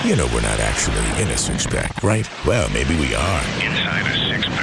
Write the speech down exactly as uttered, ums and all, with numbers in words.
You know we're not actually in a six-pack, right? Well, maybe we are. Inside a six-pack.